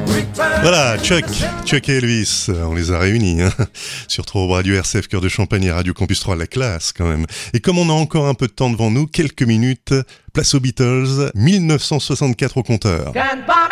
Voilà, Chuck et Elvis, on les a réunis, hein, sur Trop Radio RCF Cœur de Champagne et Radio Campus 3, la classe quand même. Et comme on a encore un peu de temps devant nous, quelques minutes, place aux Beatles, 1964 au compteur.